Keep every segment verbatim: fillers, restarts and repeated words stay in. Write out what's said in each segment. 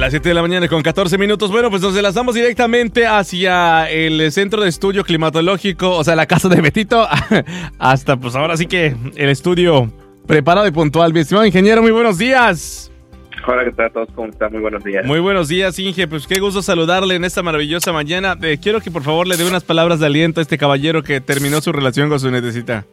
Las siete de la mañana con catorce minutos. Bueno, pues nos enlazamos directamente hacia el Centro de Estudio Climatológico, o sea, la casa de Betito, hasta pues ahora sí que el estudio preparado y puntual. Mi estimado ingeniero, muy buenos días. Hola, ¿qué tal a todos? ¿Cómo están? Muy buenos días. Muy buenos días, Inge. Pues qué gusto saludarle en esta maravillosa mañana. Eh, quiero que por favor le dé unas palabras de aliento a este caballero que terminó su relación con su netecita.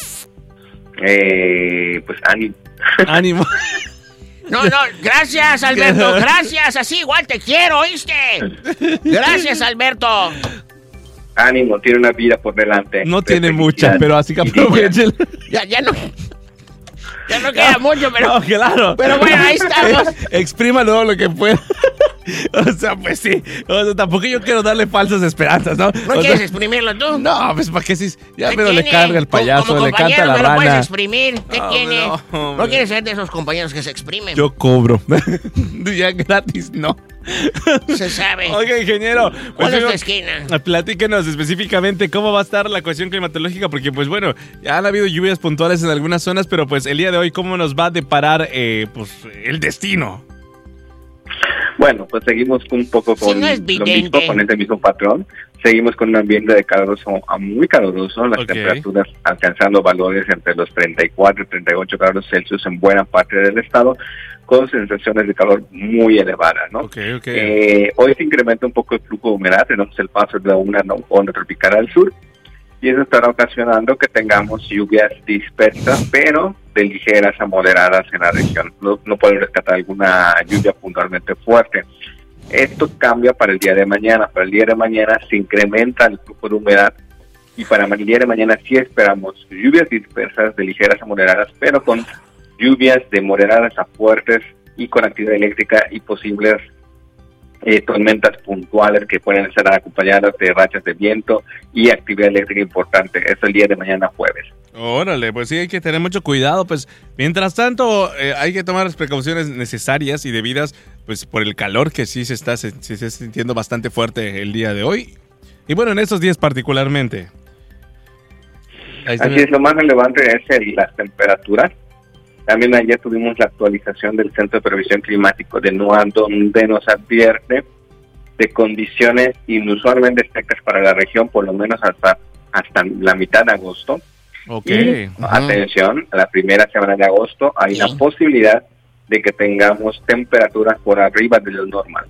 Eh, pues ánimo. Ánimo. No, no, gracias, Alberto, gracias, así igual te quiero, ¿oíste? Gracias, Alberto. Ánimo, tiene una vida por delante. No tiene mucha, pero así que aprovechen. Ya, ya no... Ya no queda mucho, pero... No, claro. Pero bueno, ahí estamos. Exprima todo lo que pueda. O sea, pues sí. O sea, tampoco yo quiero darle falsas esperanzas, ¿no? ¿No o quieres sea, exprimirlo tú? No, pues para qué si... Ya ¿Qué pero le tiene? carga el payaso, Como le canta la compañero, ¿no lo puedes rana. exprimir? ¿Qué No, tiene? no, ¿No, hombre. quieres ser de esos compañeros que se exprimen? Yo cobro. Ya gratis, no. Se sabe. Oiga, ingeniero. ¿Cuál es tu digo, esquina? Platíquenos específicamente cómo va a estar la cuestión climatológica, porque pues bueno, ya han habido lluvias puntuales en algunas zonas, pero pues el día de hoy, ¿cómo nos va a deparar eh, pues el destino? Bueno, pues seguimos un poco con Si no es lo vidente. mismo, con este mismo patrón. Seguimos con un ambiente de caluroso a muy caluroso, las Ok. temperaturas alcanzando valores entre los treinta y cuatro y treinta y ocho grados Celsius en buena parte del estado, con sensaciones de calor muy elevadas, ¿no? Ok, ok. Eh, hoy se incrementa un poco el flujo de humedad, tenemos el paso de una onda tropical al sur, y eso estará ocasionando que tengamos lluvias dispersas, pero de ligeras a moderadas en la región. No, no puedo rescatar alguna lluvia puntualmente fuerte. Esto cambia para el día de mañana. Para el día de mañana se incrementa el flujo de humedad, y para el día de mañana sí esperamos lluvias dispersas de ligeras a moderadas, pero con lluvias de moderadas a fuertes y con actividad eléctrica y posibles eh, tormentas puntuales que pueden estar acompañadas de rachas de viento y actividad eléctrica importante. Eso el día de mañana jueves. Órale, pues sí, hay que tener mucho cuidado. Pues mientras tanto, eh, hay que tomar las precauciones necesarias y debidas, pues por el calor que sí se está, se, se está sintiendo bastante fuerte el día de hoy. Y bueno, en estos días particularmente. Ahí está. Así es, lo más relevante es el, las temperaturas. También ayer tuvimos la actualización del Centro de Previsión Climático de NOAA, donde nos advierte de condiciones inusualmente secas para la región, por lo menos hasta, hasta la mitad de agosto. Ok. Y, atención, a la primera semana de agosto hay Sí. la posibilidad de que tengamos temperaturas por arriba de lo normal.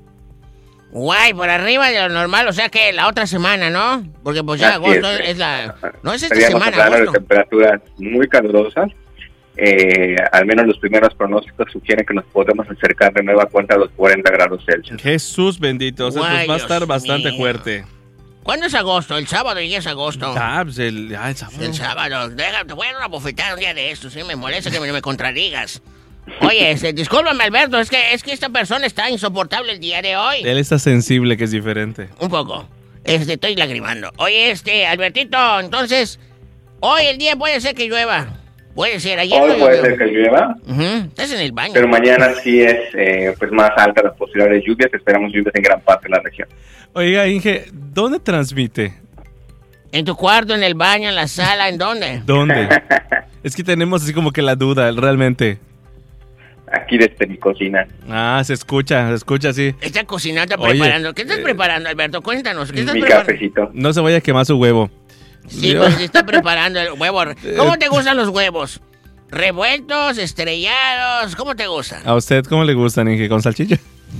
Guay, por arriba de lo normal, o sea que la otra semana, ¿no? Porque pues ya Así agosto es. es la... No es esta Estaríamos semana, hablando de agosto. temperaturas muy calurosas. Eh, al menos los primeros pronósticos sugieren que nos podemos acercar de nueva cuenta a los cuarenta grados Celsius. Jesús bendito, o sea, pues va a Guay, estar Dios bastante mío. fuerte. ¿Cuándo es agosto? El sábado y es agosto. Ah, pues el, ah, el sábado. El sábado. Déjame, te voy a dar una bofetada un día de estos, ¿sí? Me molesta que me, me contradigas. Oye, este, discúlpame, Alberto, es que, es que esta persona está insoportable el día de hoy. Él está sensible, que es diferente. Un poco. Este, estoy lagrimando. Oye, este, Albertito, entonces, hoy el día puede ser que llueva. Puede ser, ayer Hoy no puede llovió. ser que llueva, Ujú, estás en el baño. pero mañana sí es eh, pues más alta las posibilidades de lluvias. Esperamos lluvias en gran parte de la región. Oiga, Inge, ¿dónde transmite? ¿En tu cuarto, en el baño, en la sala, en dónde? ¿Dónde? Es que tenemos así como que la duda, realmente. Aquí desde mi cocina. Ah, se escucha, se escucha así. Está cocinando, Oye, preparando. ¿Qué estás eh, preparando, Alberto? Cuéntanos, ¿qué estás Mi preparando? cafecito. No se vaya a quemar su huevo. Sí, Yo- pues sí está preparando el huevo. ¿Cómo te gustan los huevos? ¿Revueltos, estrellados? ¿Cómo te gustan? ¿A usted cómo le gustan, Inge? ¿Con salchicha?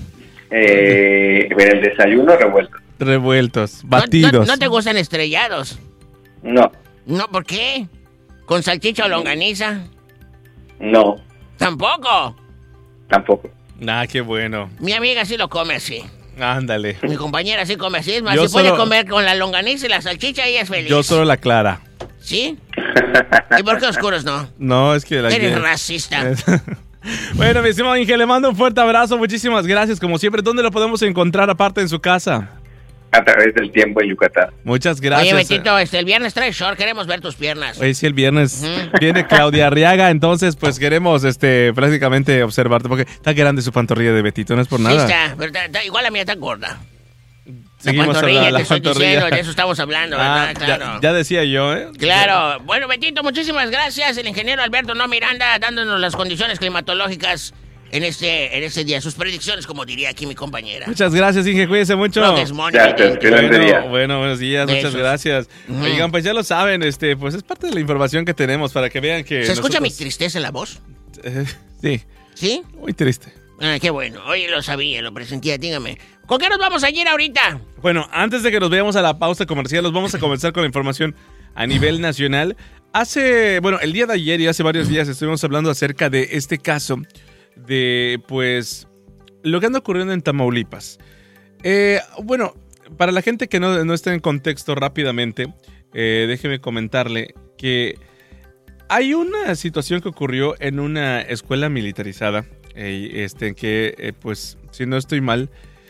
Eh, en el desayuno revuelto. Revueltos, ¿No- batidos. ¿No, no te gustan estrellados? No, No, ¿por qué? ¿Con salchicha o longaniza? no, Tampoco. tampoco. Ah, qué bueno. Mi amiga sí lo come así. Ándale. Mi compañera sí come así. Es más, Yo si puede solo- comer con la longaniza y la salchicha, ella es feliz. Yo solo la clara. ¿Sí? ¿Y por qué oscuros no? No, es que la... Eres racista. Bueno, mi estimado Inge, le mando un fuerte abrazo. Muchísimas gracias, como siempre. ¿Dónde lo podemos encontrar aparte en su casa? A través del tiempo en Yucatán. Muchas gracias. Oye, Betito, este, el viernes trae short, queremos ver tus piernas. Hoy sí, el viernes Ujú. viene Claudia Arriaga, entonces pues queremos este prácticamente observarte, porque está grande su pantorrilla de Betito, no es por Sí nada. está, pero está- está- igual la mía está gorda. Seguimos la pantorrilla, hablando, te estoy la pantorrilla. diciendo, de eso estamos hablando, Ah, ¿verdad? ya, Claro. ya decía yo, ¿eh? Claro. Bueno, Betito, muchísimas gracias. El ingeniero Alberto No Miranda dándonos las condiciones climatológicas en este, en este día. Sus predicciones, como diría aquí mi compañera. Muchas gracias, Inge, cuídense mucho. No, desmonte, Gracias, que Bueno, buen día. bueno, buenos días, Besos. muchas gracias. Ujú. Oigan, pues ya lo saben, este, pues es parte de la información que tenemos para que vean que ¿Se escucha mi nosotros- tristeza en la voz? Eh, sí, ¿Sí? muy triste. Ah, qué bueno. Oye, lo sabía, lo presentía, dígame. ¿Con qué nos vamos a ir ahorita? Bueno, antes de que nos veamos a la pausa comercial, los vamos a comenzar con la información a nivel nacional. Hace, bueno, el día de ayer y hace varios días estuvimos hablando acerca de este caso de, pues, lo que anda ocurriendo en Tamaulipas. Eh, bueno, para la gente que no, no está en contexto rápidamente, eh, déjeme comentarle que hay una situación que ocurrió en una escuela militarizada, eh, este, en que, eh, pues, si no estoy mal,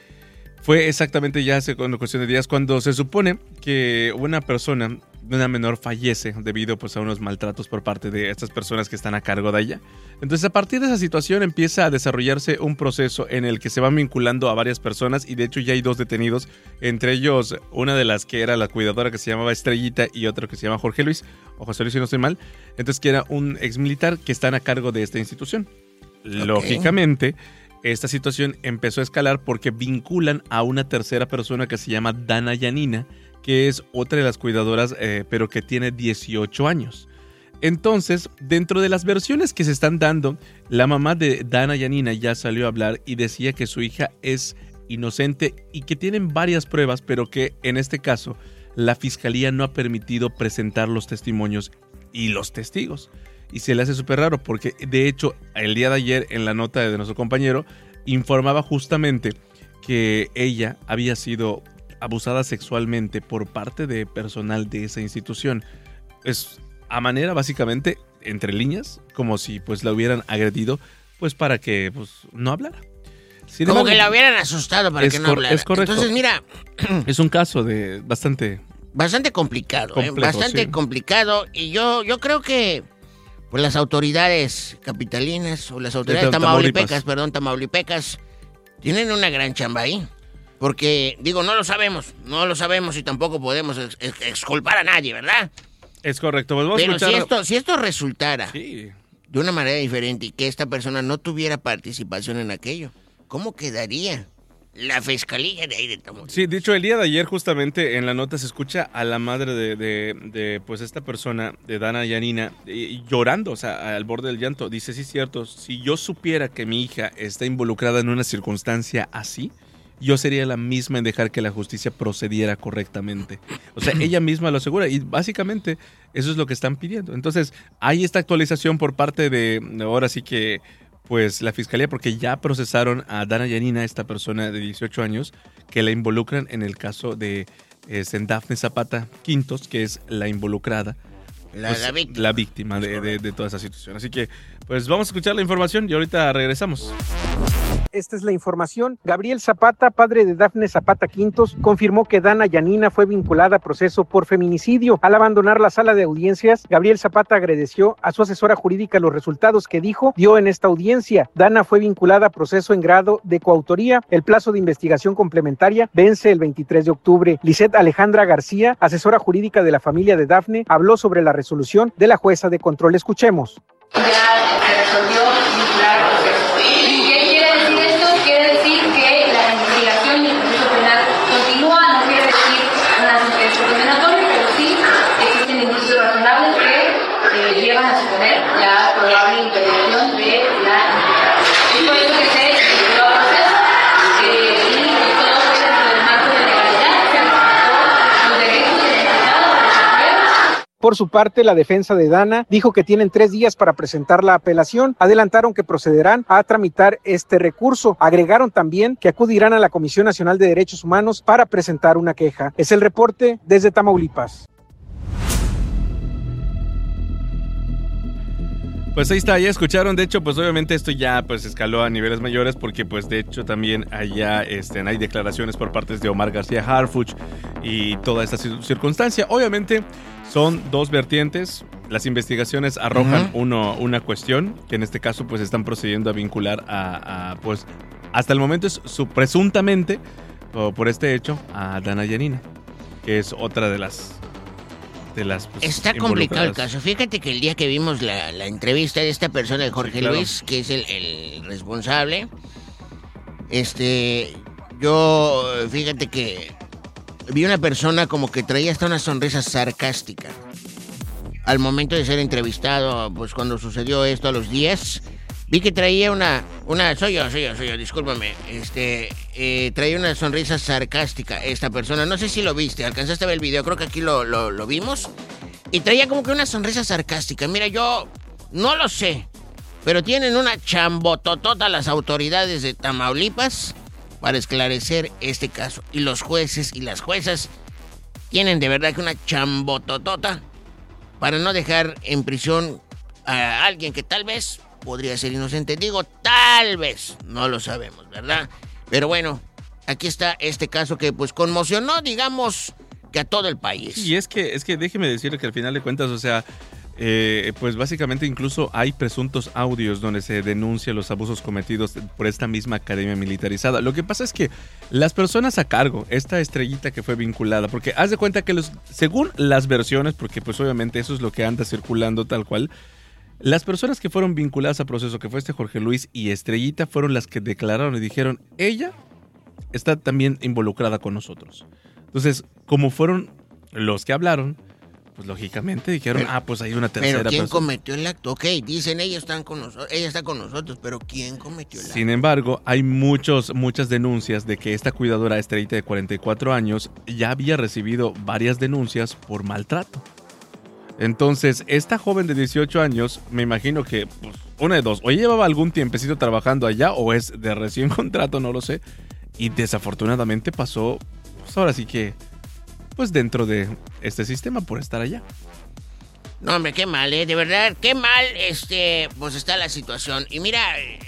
fue exactamente ya hace una cuestión de días cuando se supone que una persona, una menor, fallece debido pues a unos maltratos por parte de estas personas que están a cargo de ella. Entonces, a partir de esa situación empieza a desarrollarse un proceso en el que se van vinculando a varias personas y de hecho ya hay dos detenidos, entre ellos una de las que era la cuidadora que se llamaba Estrellita y otro que se llama Jorge Luis, o José Luis si no estoy mal, entonces que era un ex militar que están a cargo de esta institución. Lógicamente, esta situación empezó a escalar porque vinculan a una tercera persona que se llama Dana Yanina, que es otra de las cuidadoras, eh, pero que tiene dieciocho años. Entonces, dentro de las versiones que se están dando, la mamá de Dana Yanina ya salió a hablar y decía que su hija es inocente y que tienen varias pruebas, pero que en este caso la fiscalía no ha permitido presentar los testimonios y los testigos. Y se le hace súper raro porque, de hecho, el día de ayer en la nota de nuestro compañero informaba justamente que ella había sido abusada sexualmente por parte de personal de esa institución. Es a manera, básicamente, entre líneas, como si pues la hubieran agredido, pues para que pues no hablara. Sin Como embargo, que la hubieran asustado para es que no cor- hablara. es correcto. Entonces, mira, es un caso de bastante... bastante complicado, ¿eh? Complejo, Bastante sí. complicado. Y yo, yo creo que pues las autoridades capitalinas o las autoridades Tam- Tamaulipas. tamaulipecas, perdón, tamaulipecas, tienen una gran chamba ahí. Porque, digo, no lo sabemos, no lo sabemos y tampoco podemos ex- ex- exculpar a nadie, ¿verdad? Es correcto. Pues vamos Pero a escuchar... si esto, si esto resultara Sí. de una manera diferente y que esta persona no tuviera participación en aquello, ¿cómo quedaría la fiscalía de ahí de Tamaulipas? Sí, dicho el día de ayer justamente en la nota se escucha a la madre de, de, de, pues esta persona, de Dana Yanina, y llorando, o sea, al borde del llanto. Dice, sí es cierto, si yo supiera que mi hija está involucrada en una circunstancia así, yo sería la misma en dejar que la justicia procediera correctamente. O sea, ella misma lo asegura y básicamente eso es lo que están pidiendo. Entonces, hay esta actualización por parte de, ahora sí que, pues la fiscalía, porque ya procesaron a Dana Yanina, esta persona de dieciocho años, que la involucran en el caso de eh, Dafne Zapata Quintos, que es la involucrada, La, pues, la víctima. la víctima de, de, de toda esa situación. Así que, pues vamos a escuchar la información y ahorita regresamos. Esta es la información. Gabriel Zapata, padre de Dafne Zapata Quintos, confirmó que Dana Yanina fue vinculada a proceso por feminicidio. Al abandonar la sala de audiencias, Gabriel Zapata agradeció a su asesora jurídica los resultados que dijo dio en esta audiencia. Dana fue vinculada a proceso en grado de coautoría. El plazo de investigación complementaria vence el veintitrés de octubre. Lisette Alejandra García, asesora jurídica de la familia de Dafne, habló sobre la resolución de la jueza de control. Escuchemos. Ya se resolvió vincular al proceso. ¿Qué quiere decir esto? Quiere decir que la investigación y el proceso penal continúa, no quiere decir una sentencia condenatoria, pero sí existen indicios razonables que eh, llevan a suponer la probable intervención de la implicada. Es por eso que se vinculó al proceso eh, y todo fue dentro del marco de legalidad, se respetó los derechos del implicado de las pruebas. Por su parte, la defensa de Dana dijo que tienen tres días para presentar la apelación. Adelantaron que procederán a tramitar este recurso. Agregaron también que acudirán a la Comisión Nacional de Derechos Humanos para presentar una queja. Es el reporte desde Tamaulipas. Pues ahí está, ya escucharon, de hecho, pues obviamente esto ya pues escaló a niveles mayores porque pues de hecho también allá este, hay declaraciones por parte de Omar García Harfuch y toda esta circunstancia. Obviamente son dos vertientes, las investigaciones arrojan uh-huh. uno, una cuestión que en este caso pues están procediendo a vincular a, a pues hasta el momento es su, presuntamente o por este hecho a Dana Yanina, que es otra de las de las pues, Está complicado el caso. Fíjate que el día que vimos la, la entrevista de esta persona, de Jorge sí, claro. Luis, que es el, el responsable, este, yo, fíjate que vi una persona como que traía hasta una sonrisa sarcástica. Al momento de ser entrevistado, pues cuando sucedió esto a los diez, vi que traía una, una, soy yo, soy yo, soy yo, discúlpame, este, eh, traía una sonrisa sarcástica esta persona, no sé si lo viste, alcanzaste a ver el video, creo que aquí lo, lo, lo vimos, y traía como que una sonrisa sarcástica. Mira, yo no lo sé, pero tienen una chambototota las autoridades de Tamaulipas para esclarecer este caso, y los jueces y las juezas tienen de verdad que una chambototota para no dejar en prisión a alguien que tal vez podría ser inocente. Digo, tal vez, no lo sabemos, ¿verdad? Pero bueno, aquí está este caso que pues conmocionó, digamos, que a todo el país. Y es que, es que déjeme decirle que al final de cuentas, o sea, eh, pues básicamente incluso hay presuntos audios donde se denuncian los abusos cometidos por esta misma academia militarizada. Lo que pasa es que las personas a cargo, esta estrellita que fue vinculada, porque haz de cuenta que los, según las versiones, porque pues obviamente eso es lo que anda circulando tal cual, las personas que fueron vinculadas al proceso, que fue este Jorge Luis y Estrellita, fueron las que declararon y dijeron, ella está también involucrada con nosotros. Entonces, como fueron los que hablaron, pues lógicamente dijeron, pero, ah, pues hay una tercera persona. ¿Pero quién persona. cometió el acto? Ok, dicen ellos están con nosotros, ella está con nosotros, pero ¿quién cometió el acto? Sin embargo, hay muchos, muchas denuncias de que esta cuidadora Estrellita de cuarenta y cuatro años ya había recibido varias denuncias por maltrato. Entonces, esta joven de dieciocho años, me imagino que, pues, una de dos, o llevaba algún tiempecito trabajando allá, o es de recién contrato, no lo sé, y desafortunadamente pasó, pues ahora sí que, pues dentro de este sistema por estar allá. No, hombre, qué mal, ¿eh? De verdad, qué mal, este, pues está la situación. Y mira,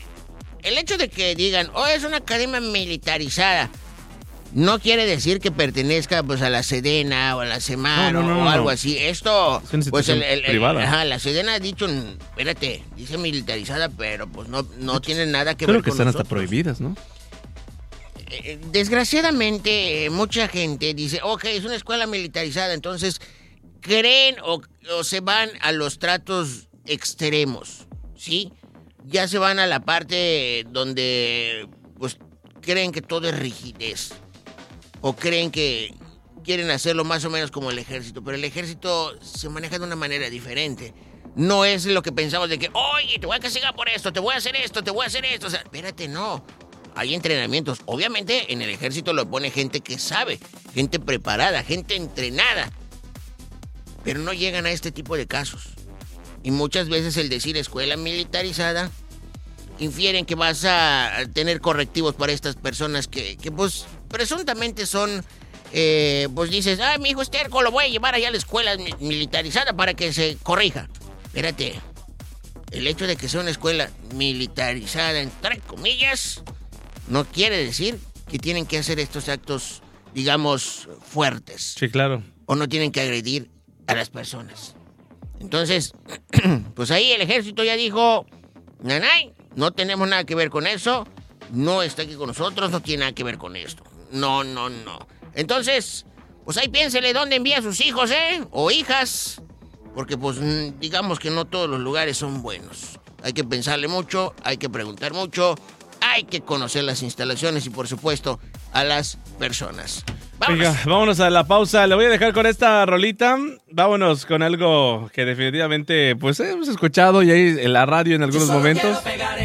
el hecho de que digan, oh, es una academia militarizada, no quiere decir que pertenezca pues a la Sedena o a la Semana no, no, no, o algo no. así. Esto, es pues el, el, el ajá, la Sedena ha dicho, espérate, dice militarizada, pero pues no, no tiene nada que Creo ver que con están nosotros. Hasta prohibidas, ¿no? Eh, desgraciadamente, mucha gente dice, ok, es una escuela militarizada, entonces creen o, o se van a los tratos extremos, ¿sí? Ya se van a la parte donde pues creen que todo es rigidez. O creen que quieren hacerlo más o menos como el ejército, pero el ejército se maneja de una manera diferente. No es lo que pensamos de que, oye, te voy a castigar por esto, te voy a hacer esto, te voy a hacer esto. O sea, espérate, no. Hay entrenamientos. Obviamente en el ejército lo pone gente que sabe, gente preparada, gente entrenada. Pero no llegan a este tipo de casos. Y muchas veces el decir escuela militarizada infieren que vas a tener correctivos para estas personas que, que pues, presuntamente son, eh, pues dices, ah, mi hijo es terco, lo voy a llevar allá a la escuela mi- militarizada para que se corrija. Espérate, el hecho de que sea una escuela militarizada, entre comillas, no quiere decir que tienen que hacer estos actos, digamos, fuertes. Sí, claro. O no tienen que agredir a las personas. Entonces, pues ahí el ejército ya dijo, nanay, no tenemos nada que ver con eso, no está aquí con nosotros, no tiene nada que ver con esto. No, no, no. Entonces, pues ahí piénsele dónde envía a sus hijos, ¿eh? O hijas. Porque, pues, digamos que no todos los lugares son buenos. Hay que pensarle mucho, hay que preguntar mucho, hay que conocer las instalaciones y, por supuesto, a las personas. ¡Vámonos! Venga, vámonos a la pausa. Le voy a dejar con esta rolita. Vámonos con algo que definitivamente, pues, hemos escuchado y ahí en la radio en algunos momentos.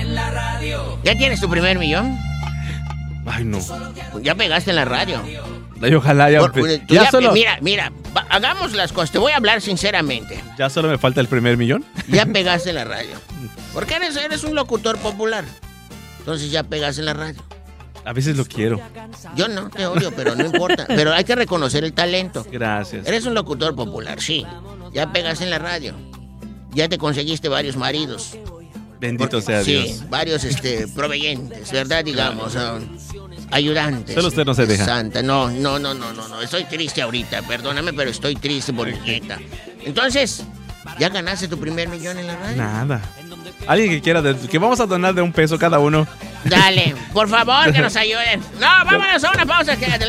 ¿Ya tienes tu primer millón? Ay, no. Pues ya pegaste en la radio. Ay, ojalá ya. Por- pe- tú ya ya- solo, Mira, mira, va- hagamos las cosas. Te voy a hablar sinceramente. ya solo me falta el primer millón. Ya pegaste en la radio. Porque eres, eres un locutor popular. Entonces ya pegaste en la radio. A veces lo quiero. Yo no, te odio, pero no importa. Pero hay que reconocer el talento. Gracias. Eres un locutor popular, sí. Ya pegaste en la radio. Ya te conseguiste varios maridos. Bendito Porque- sea sí, Dios. varios este, proveyentes, ¿verdad? Digamos, son ayudantes. Solo usted no se deja. Santa, no, no, no, no, no, no. Estoy triste ahorita, perdóname, pero estoy triste por nieta. Entonces, ¿ya ganaste tu primer millón en la radio? Nada. Alguien que quiera, de- que vamos a donar de un peso cada uno. Dale, por favor, que nos ayuden. No, vámonos a una pausa, quédate.